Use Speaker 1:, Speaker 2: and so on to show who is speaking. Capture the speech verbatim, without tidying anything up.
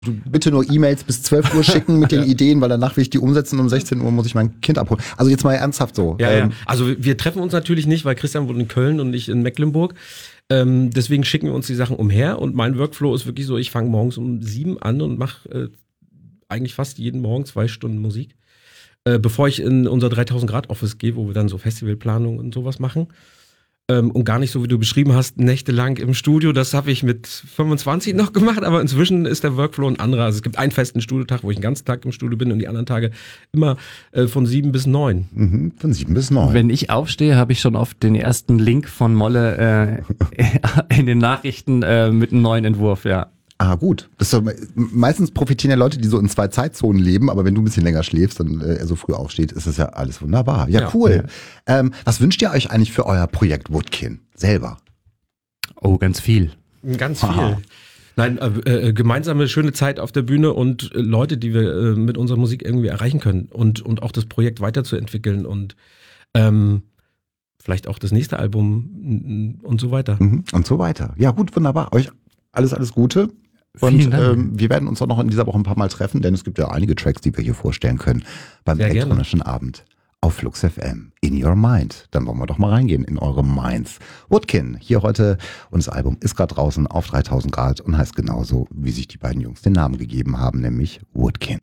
Speaker 1: Du bitte nur E-Mails bis zwölf Uhr schicken mit den Ideen, weil danach will ich die umsetzen und um sechzehn Uhr muss ich mein Kind abholen. Also jetzt mal ernsthaft so.
Speaker 2: Ja,
Speaker 1: ähm,
Speaker 2: ja. Also wir treffen uns natürlich nicht, weil Christian wohnt in Köln und ich in Mecklenburg. Ähm, deswegen schicken wir uns die Sachen umher und mein Workflow ist wirklich so, ich fange morgens um sieben an und mache äh, eigentlich fast jeden Morgen zwei Stunden Musik. Äh, bevor ich in unser dreitausend Grad Office gehe, wo wir dann so Festivalplanung und sowas machen. Ähm, und gar nicht so, wie du beschrieben hast, nächtelang im Studio. Das habe ich mit fünfundzwanzig noch gemacht, aber inzwischen ist der Workflow ein anderer. Also es gibt einen festen Studiotag, wo ich den ganzen Tag im Studio bin und die anderen Tage immer äh, von sieben bis neun.
Speaker 1: Mhm, von sieben bis neun.
Speaker 3: Wenn ich aufstehe, habe ich schon oft den ersten Link von Molle äh, in den Nachrichten äh, mit einem neuen Entwurf, ja.
Speaker 1: Ah, gut. Das ist doch, meistens profitieren ja Leute, die so in zwei Zeitzonen leben, aber wenn du ein bisschen länger schläfst und äh, er so früh aufsteht, ist das ja alles wunderbar. Ja,
Speaker 2: Ja.
Speaker 1: cool. Ja. Ähm, was wünscht ihr euch eigentlich für euer Projekt Woodkin selber?
Speaker 3: Oh, ganz viel.
Speaker 2: Ganz viel.
Speaker 1: Aha.
Speaker 2: Nein, äh, äh, gemeinsame schöne Zeit auf der Bühne und äh, Leute, die wir äh, mit unserer Musik irgendwie erreichen können und, und auch das Projekt weiterzuentwickeln und ähm, vielleicht auch das nächste Album mm, und so weiter.
Speaker 1: Mhm. Und so weiter. Ja, gut, wunderbar. Euch alles, alles Gute. Und
Speaker 3: Vielen Dank.
Speaker 1: ähm, wir werden uns auch noch in dieser Woche ein paar Mal treffen, denn es gibt ja einige Tracks, die wir hier vorstellen können beim
Speaker 2: Sehr gerne.
Speaker 1: elektronischen Abend auf Flux F M. In Your Mind. Dann wollen wir doch mal reingehen in eure Minds. Woodkin, hier heute. Und das Album ist gerade draußen auf dreitausend Grad und heißt genauso, wie sich die beiden Jungs den Namen gegeben haben, nämlich Woodkin.